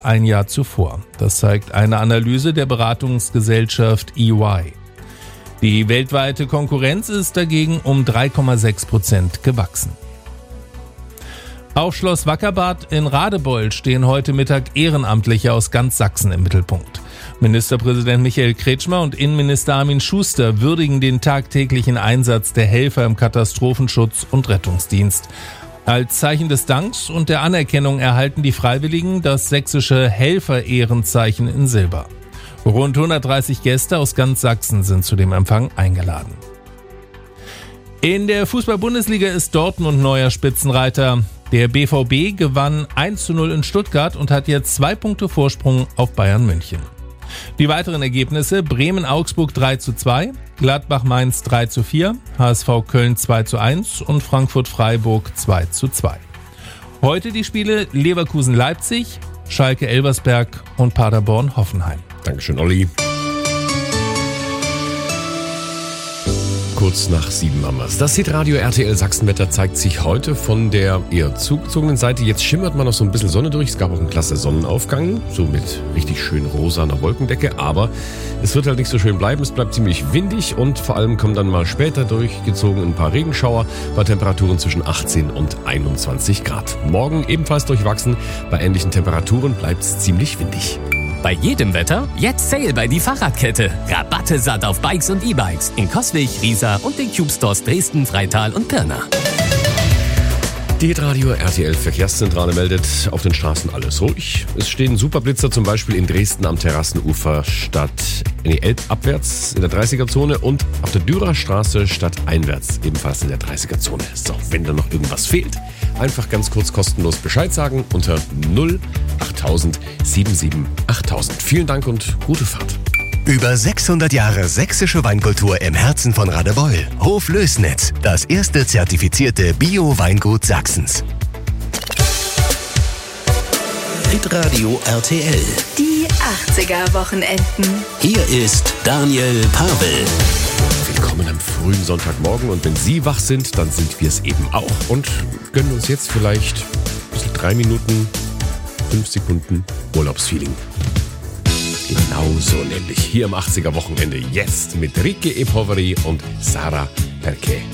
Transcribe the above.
ein Jahr zuvor. Das zeigt eine Analyse der Beratungsgesellschaft EY. Die weltweite Konkurrenz ist dagegen um 3,6% gewachsen. Auf Schloss Wackerbad in Radebeul stehen heute Mittag Ehrenamtliche aus ganz Sachsen im Mittelpunkt. Ministerpräsident Michael Kretschmer und Innenminister Armin Schuster würdigen den tagtäglichen Einsatz der Helfer im Katastrophenschutz und Rettungsdienst. Als Zeichen des Danks und der Anerkennung erhalten die Freiwilligen das sächsische Helfer-Ehrenzeichen in Silber. Rund 130 Gäste aus ganz Sachsen sind zu dem Empfang eingeladen. In der Fußball-Bundesliga ist Dortmund neuer Spitzenreiter. Der BVB gewann 1:0 in Stuttgart und hat jetzt 2 Punkte Vorsprung auf Bayern München. Die weiteren Ergebnisse: Bremen-Augsburg 3:2, Gladbach-Mainz 3:4, HSV Köln 2:1 und Frankfurt-Freiburg 2:2. Heute die Spiele Leverkusen-Leipzig, Schalke-Elversberg und Paderborn-Hoffenheim. Dankeschön, Olli. Kurz nach 7 haben wir's. Das Hitradio RTL Sachsenwetter zeigt sich heute von der eher zugezogenen Seite. Jetzt schimmert man noch so ein bisschen Sonne durch. Es gab auch einen klasse Sonnenaufgang, so mit richtig schön rosaner Wolkendecke. Aber es wird halt nicht so schön bleiben. Es bleibt ziemlich windig und vor allem kommen dann mal später durchgezogen ein paar Regenschauer bei Temperaturen zwischen 18 und 21 Grad. Morgen ebenfalls durchwachsen. Bei ähnlichen Temperaturen bleibt's ziemlich windig. Bei jedem Wetter jetzt Sale bei die Fahrradkette. Rabatte satt auf Bikes und E-Bikes in Coswig, Riesa und den Cube Stores Dresden, Freital und Pirna. Die Hitradio RTL Verkehrszentrale meldet, auf den Straßen alles ruhig. Es stehen Superblitzer zum Beispiel in Dresden am Terrassenufer abwärts in der 30er-Zone und auf der Dürer Straße stadteinwärts ebenfalls in der 30er-Zone. So, wenn da noch irgendwas fehlt, einfach ganz kurz kostenlos Bescheid sagen unter 08000 77 8000. Vielen Dank und gute Fahrt. Über 600 Jahre sächsische Weinkultur im Herzen von Radebeul. Hof Lößnitz, das erste zertifizierte Bio-Weingut Sachsens. Hitradio RTL. Die 80er-Wochenenden. Hier ist Daniel Pavel. Willkommen am frühen Sonntagmorgen und wenn Sie wach sind, dann sind wir es eben auch und gönnen uns jetzt vielleicht ein bisschen 3 Minuten, 5 Sekunden Urlaubsfeeling. Genau so nämlich hier am 80er Wochenende jetzt mit Ricke E. Poveri und Sarah Perquet.